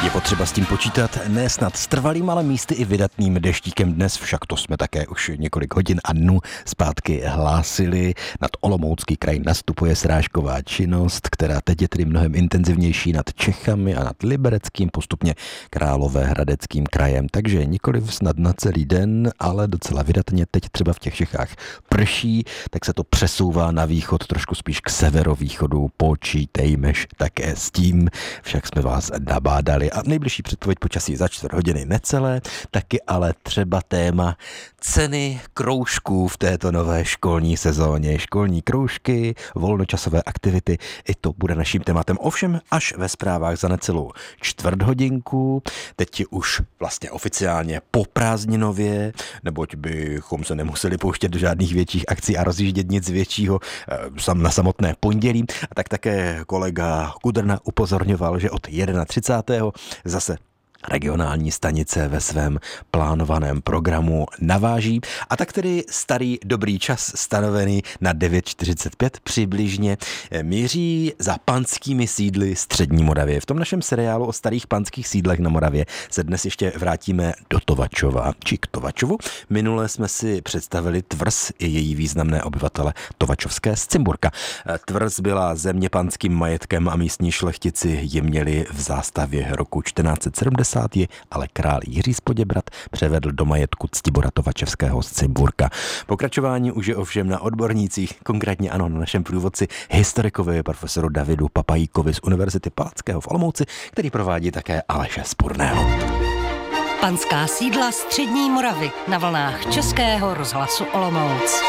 Je potřeba s tím počítat, ne snad s trvalým, ale místy i vydatným deštíkem dnes, však to jsme také už několik hodin a dnů zpátky hlásili. Nad Olomoucký kraj nastupuje srážková činnost, která teď je tedy mnohem intenzivnější nad Čechami a nad Libereckým, postupně Královéhradeckým krajem. Takže nikoliv snad na celý den, ale docela vydatně. Teď třeba v těch Čechách prší, tak se to přesouvá na východ, trošku spíš k severovýchodu. Počítejmeš také s tím, však jsme vás nabádali. A nejbližší předpověď počasí za 4 hodiny necelé, taky ale třeba téma ceny kroužků v této nové školní sezóně. Školní kroužky, volnočasové aktivity, i to bude naším tématem. Ovšem až ve zprávách za necelou 4 hodinku, teď už vlastně oficiálně po prázdninově, neboť bychom se nemuseli pouštět do žádných větších akcí a rozjíždět nic většího na samotné pondělí. A tak také kolega Kudrna upozorňoval, že od 31. zase regionální stanice ve svém plánovaném programu naváží. A tak tedy starý dobrý čas stanovený na 9:45 přibližně míří za panskými sídly střední Moravě. V tom našem seriálu o starých panských sídlech na Moravě se dnes ještě vrátíme do Tovačova, či k Tovačovu. Minule jsme si představili tvrz i její významné obyvatele Tovačovské z Cimburka. Tvrz byla zeměpanským majetkem a místní šlechtici ji měli v zástavě roku 1470, ale král Jiří z Poděbrad převedl do majetku Ctibora Tovačevského z Cimburka. Pokračování už je ovšem na odbornících, konkrétně ano na našem průvodci historikovi profesoru Davidu Papajíkovi z Univerzity Palackého v Olomouci, který provádí také Aleše Spurného. Panská sídla střední Moravy na vlnách Českého rozhlasu Olomouc.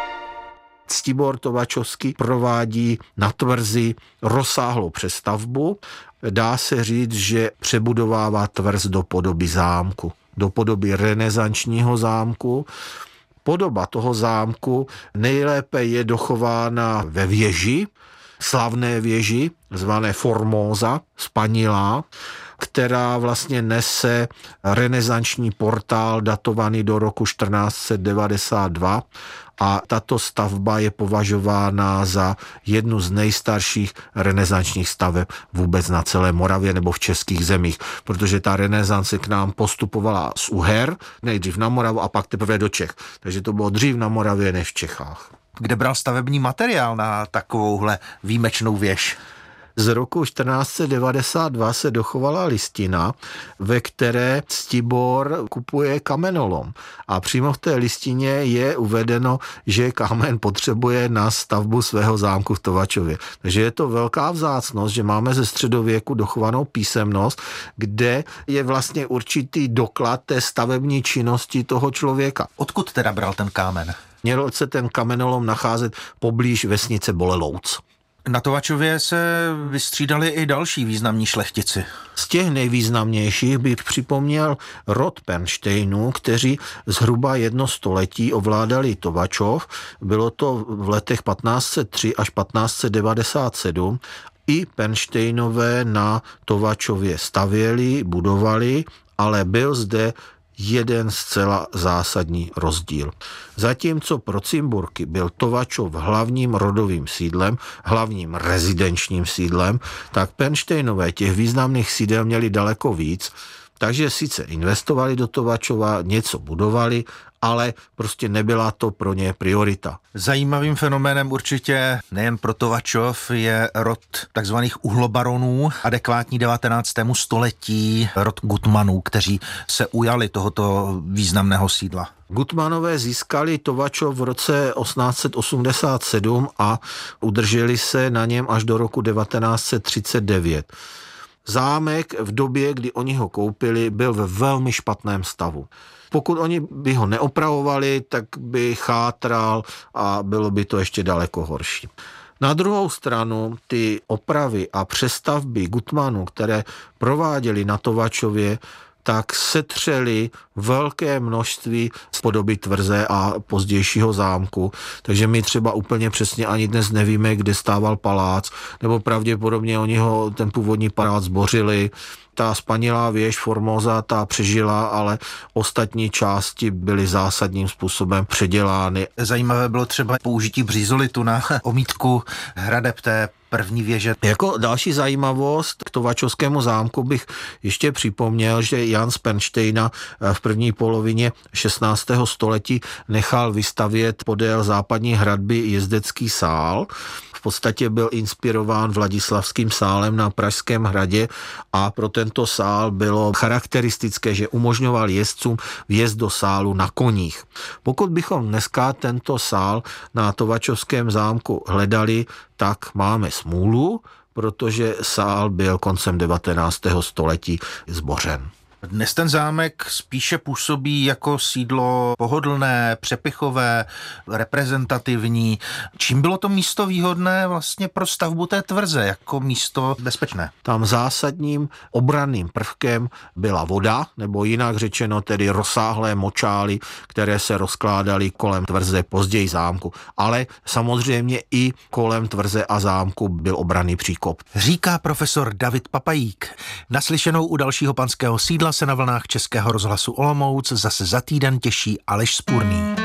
Ctibor Tovačovský provádí na tvrzi rozsáhlou přestavbu. Dá se říct, že přebudovává tvrz do podoby zámku, do podoby renesančního zámku. Podoba toho zámku nejlépe je dochována ve věži, slavné věži, zvané Formosa, spanilá, která vlastně nese renesanční portál datovaný do roku 1492 a tato stavba je považována za jednu z nejstarších renesančních staveb vůbec na celé Moravě nebo v českých zemích, protože ta renesance k nám postupovala z Uher, nejdřív na Moravu a pak teprve do Čech. Takže to bylo dřív na Moravě než v Čechách. Kde bral stavební materiál na takovouhle výjimečnou věž? Z roku 1492 se dochovala listina, ve které Ctibor kupuje kamenolom. A přímo v té listině je uvedeno, že kámen potřebuje na stavbu svého zámku v Tovačově. Takže je to velká vzácnost, že máme ze středověku dochovanou písemnost, kde je vlastně určitý doklad té stavební činnosti toho člověka. Odkud teda bral ten kámen? Měl se ten kamenolom nacházet poblíž vesnice Bolelouc. Na Tovačově se vystřídali i další významní šlechtici. Z těch nejvýznamnějších bych připomněl rod Pernštejnů, kteří zhruba 1 století ovládali Tovačov. Bylo to v letech 1503 až 1597. I Pernštejnové na Tovačově stavěli, budovali, ale byl zde jeden zcela zásadní rozdíl. Zatímco pro Cimburky byl Tovačov hlavním rodovým sídlem, hlavním rezidenčním sídlem, tak Pernštejnové těch významných sídel měli daleko víc, takže sice investovali do Tovačova, něco budovali, ale prostě nebyla to pro ně priorita. Zajímavým fenoménem určitě nejen pro Tovačov je rod takzvaných uhlobaronů, adekvátní 19. století, rod Gutmanů, kteří se ujali tohoto významného sídla. Gutmanové získali Tovačov v roce 1887 a udrželi se na něm až do roku 1939. Zámek v době, kdy oni ho koupili, byl ve velmi špatném stavu. Pokud oni by ho neopravovali, tak by chátral a bylo by to ještě daleko horší. Na druhou stranu ty opravy a přestavby Gutmanů, které prováděli na Tovačově, tak setřeli velké množství z podoby tvrze a pozdějšího zámku. Takže my třeba úplně přesně ani dnes nevíme, kde stával palác, nebo pravděpodobně oni ho, ten původní palác zbořili. Ta spanilá věž Formosa, ta přežila, ale ostatní části byly zásadním způsobem předělány. Zajímavé bylo třeba použití břízolitu na omítku hradeb té první věže. Jako další zajímavost k Tovačovskému zámku bych ještě připomněl, že Jan z Pernštejna v první polovině 16. století nechal vystavět podél západní hradby jezdecký sál. V podstatě byl inspirován Vladislavským sálem na Pražském hradě a pro tento sál bylo charakteristické, že umožňoval jezdcům vjezd do sálu na koních. Pokud bychom dneska tento sál na Tovačovském zámku hledali, tak máme smůlu, protože sál byl koncem 19. století zbořen. Dnes ten zámek spíše působí jako sídlo pohodlné, přepichové, reprezentativní. Čím bylo to místo výhodné vlastně pro stavbu té tvrze, jako místo bezpečné? Tam zásadním obranným prvkem byla voda, nebo jinak řečeno tedy rozsáhlé močály, které se rozkládaly kolem tvrze, později zámku. Ale samozřejmě i kolem tvrze a zámku byl obranný příkop. Říká profesor David Papajík. Naslyšenou u dalšího panského sídla se na vlnách Českého rozhlasu Olomouc zase za týden těší Aleš Spurný.